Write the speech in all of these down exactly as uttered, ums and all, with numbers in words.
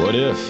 What if?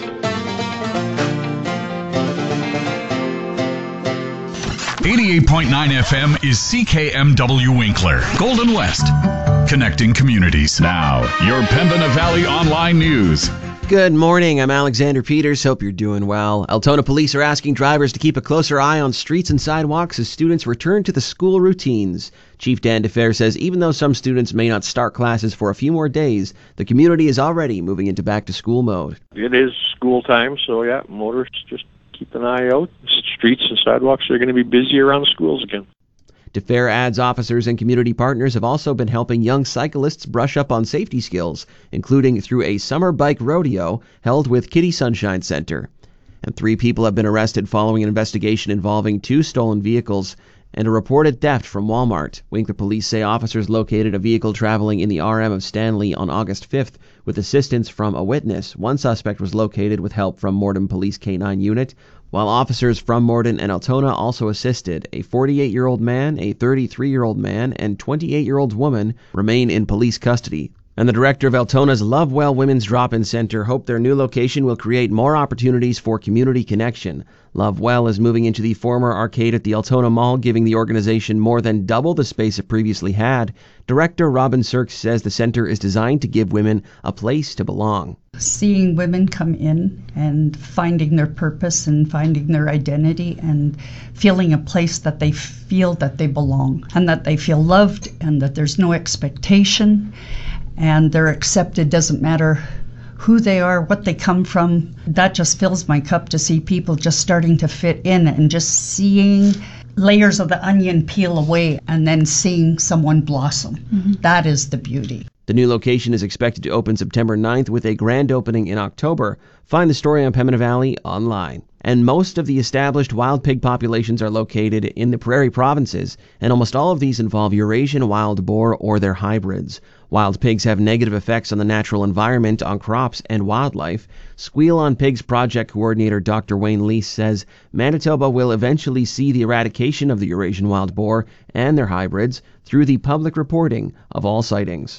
eighty-eight point nine F M is C K M W Winkler, Golden West, connecting communities. Now, your Pembina Valley Online News. Good morning, I'm Alexander Peters. Hope you're doing well. Altona police are asking drivers to keep a closer eye on streets and sidewalks as students return to the school routines. Chief Dan DeFer says even though some students may not start classes for a few more days, the community is already moving into back-to-school mode. It is school time, so yeah, motorists just keep an eye out. Streets and sidewalks are going to be busy around the schools again. DeFer adds officers and community partners have also been helping young cyclists brush up on safety skills, including through a summer bike rodeo held with Kitty Sunshine Center. And three people have been arrested following an investigation involving two stolen vehicles and a reported theft from Walmart. Winkler police say officers located a vehicle traveling in the R M of Stanley on August fifth with assistance from a witness. One suspect was located with help from Morden Police K nine unit, while officers from Morden and Altona also assisted. A forty-eight-year-old man, a thirty-three-year-old man, and twenty-eight-year-old woman remain in police custody. And the director of Altona's Lovewell Women's Drop-In Center hoped their new location will create more opportunities for community connection. Lovewell is moving into the former arcade at the Altona Mall, giving the organization more than double the space it previously had. Director Robin Sirks says the center is designed to give women a place to belong. Seeing women come in and finding their purpose and finding their identity and feeling a place that they feel that they belong and that they feel loved and that there's no expectation and they're accepted, doesn't matter who they are, what they come from. That just fills my cup to see people just starting to fit in and just seeing layers of the onion peel away and then seeing someone blossom. Mm-hmm. That is the beauty. The new location is expected to open September ninth with a grand opening in October. Find the story on Pembina Valley online. And most of the established wild pig populations are located in the prairie provinces, and almost all of these involve Eurasian wild boar or their hybrids. Wild pigs have negative effects on the natural environment, on crops, and wildlife. Squeal on Pigs project coordinator Doctor Wayne Lease says Manitoba will eventually see the eradication of the Eurasian wild boar and their hybrids through the public reporting of all sightings.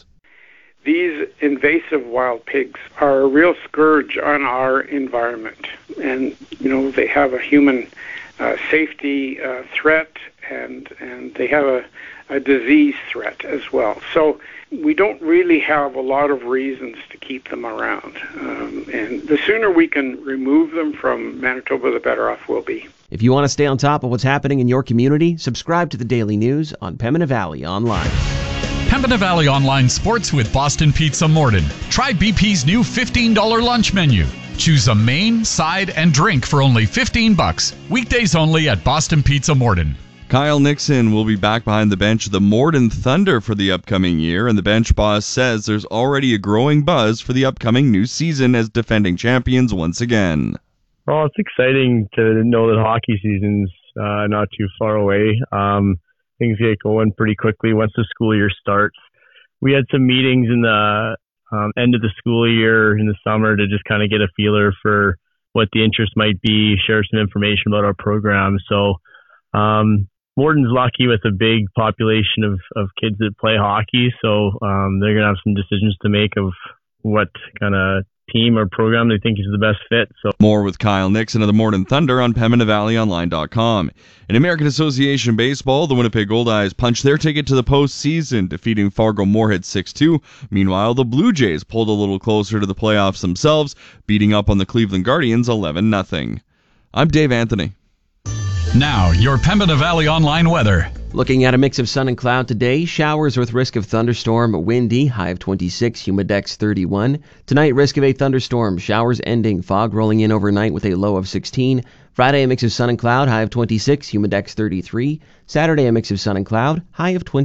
These invasive wild pigs are a real scourge on our environment, and you know they have a human uh, safety uh, threat, and and they have a, a disease threat as well. So we don't really have a lot of reasons to keep them around, um, and the sooner we can remove them from Manitoba, the better off we'll be. If you want to stay on top of what's happening in your community, subscribe to the Daily News on Pembina Valley Online. Pembina Valley Online Sports with Boston Pizza Morden. Try B P's new fifteen dollars lunch menu. Choose a main, side, and drink for only fifteen bucks. Weekdays only at Boston Pizza Morden. Kyle Nixon will be back behind the bench of the Morden Thunder for the upcoming year, and the bench boss says there's already a growing buzz for the upcoming new season as defending champions once again. Well, it's exciting to know that hockey season's uh, not too far away. Um, Things get going pretty quickly once the school year starts. We had some meetings in the um, end of the school year in the summer to just kind of get a feeler for what the interest might be, share some information about our program. So um, Morden's lucky with a big population of, of kids that play hockey. So um, they're going to have some decisions to make of what kind of team or program they think is the best fit. So more with Kyle Nixon of the Morden Thunder on Pembina Valley Online dot com. In American Association Baseball, the Winnipeg Goldeyes punched their ticket to the postseason, defeating Fargo Moorhead six two. Meanwhile, the Blue Jays pulled a little closer to the playoffs themselves, beating up on the Cleveland Guardians eleven nothing. I'm Dave Anthony. Now, your Pembina Valley Online weather. Looking at a mix of sun and cloud today, showers with risk of thunderstorm, windy, high of twenty-six, humidex thirty-one. Tonight, risk of a thunderstorm, showers ending, fog rolling in overnight with a low of sixteen. Friday, a mix of sun and cloud, high of twenty-six, humidex thirty-three. Saturday, a mix of sun and cloud, high of twenty.